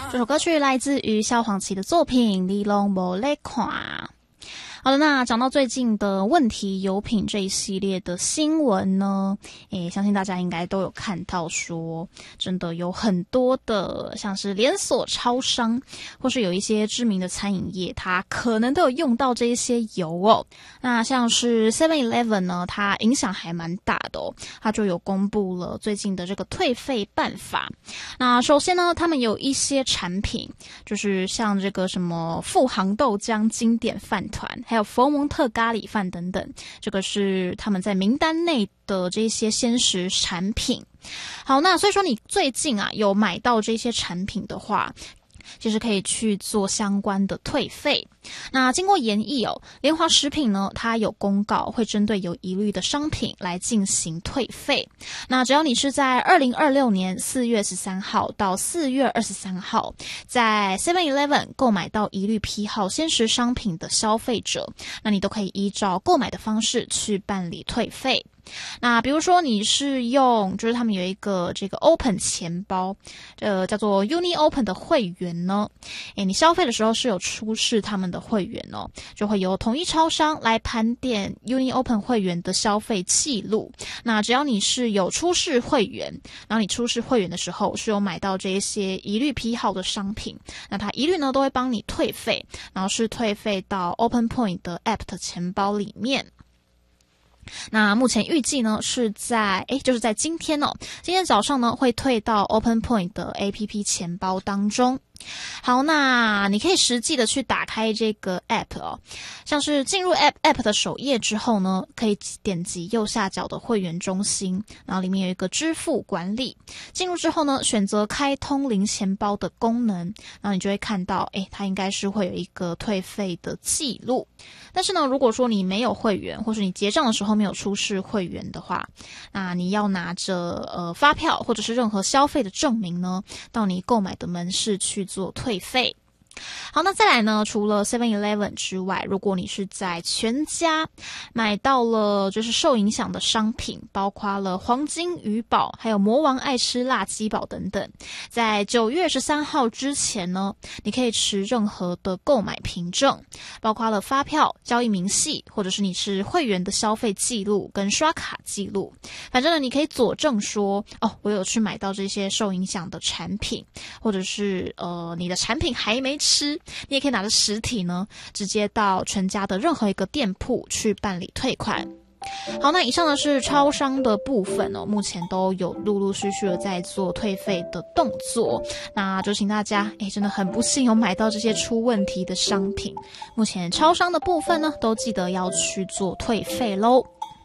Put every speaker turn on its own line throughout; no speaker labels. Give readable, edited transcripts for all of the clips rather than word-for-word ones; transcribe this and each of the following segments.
这首歌曲来自于萧煌奇的作品《你拢无咧看》。好的，那讲到最近的问题油品这一系列的新闻呢，相信大家应该都有看到说，真的有很多的像是连锁超商，或是有一些知名的餐饮业，它可能都有用到这一些油哦。那像是 7-Eleven 呢，它影响还蛮大的哦，它就有公布了最近的这个退费办法。那首先呢，他们有一些产品，就是像这个什么富航豆浆经典饭团，还有佛蒙特咖喱饭等等，这个是他们在名单内的这些鲜食产品。好，那所以说你最近有买到这些产品的话，其实可以去做相关的退费。那经过研议联华食品呢，它有公告会针对有疑虑的商品来进行退费。那只要你是在2026年4月13号到4月23号在 7-Eleven 购买到疑虑批号鲜食商品的消费者，那你都可以依照购买的方式去办理退费。那比如说你是用，就是他们有一个这个 Open 钱包，叫做 Uni Open 的会员呢，你消费的时候是有出示他们的会员哦，就会由统一超商来盘点 Uni Open 会员的消费记录。那只要你是有出示会员，然后你出示会员的时候是有买到这一些疑虑批号的商品，那它一律呢都会帮你退费，然后是退费到 Open Point 的 App 的钱包里面。那目前预计呢是在就是在今天早上呢会退到 Open Point 的 APP 钱包当中。好，那你可以实际的去打开这个 App 像是进入 App 的首页之后呢，可以点击右下角的会员中心，然后里面有一个支付管理，进入之后呢，选择开通零钱包的功能，然后你就会看到它应该是会有一个退费的记录。但是呢，如果说你没有会员，或是你结账的时候没有出示会员的话，那你要拿着发票或者是任何消费的证明呢，到你购买的门市去做退费。好，那再来呢，除了 7-Eleven 之外，如果你是在全家买到了就是受影响的商品，包括了黄金鱼堡还有魔王爱吃辣鸡堡等等，在9月13号之前呢，你可以持任何的购买凭证，包括了发票、交易明细，或者是你是会员的消费记录跟刷卡记录，反正呢你可以佐证说我有去买到这些受影响的产品，或者是你的产品还没吃，你也可以拿着实体呢，直接到全家的任何一个店铺去办理退款。好，那以上呢是超商的部分目前都有陆陆续续的在做退费的动作，那就请大家真的很不幸有买到这些出问题的商品，目前超商的部分呢都记得要去做退费咯。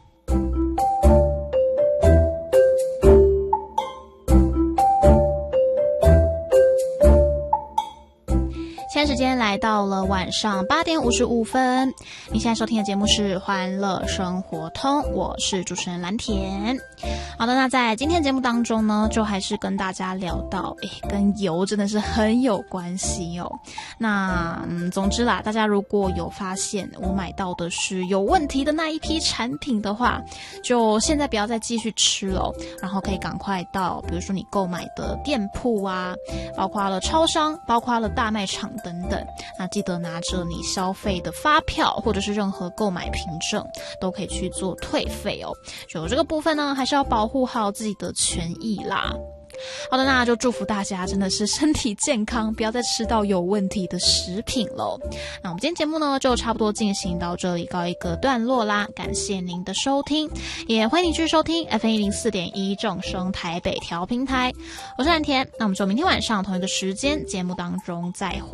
现在时间来到了晚上8点55分，你现在收听的节目是欢乐生活通，我是主持人蓝田。好的，那在今天节目当中呢，就还是跟大家聊到跟油真的是很有关系那总之啦，大家如果有发现我买到的是有问题的那一批产品的话，就现在不要再继续吃了然后可以赶快到比如说你购买的店铺包括了超商，包括了大卖场等等，那记得拿着你消费的发票或者是任何购买凭证都可以去做退费就这个部分呢，还是要保护好自己的权益啦。好的，那就祝福大家真的是身体健康，不要再吃到有问题的食品咯。那我们今天节目呢就差不多进行到这里告一个段落啦，感谢您的收听，也欢迎你继续收听 FM104.1 正声台北调频台，我是蓝田，那我们就明天晚上同一个时间节目当中再会。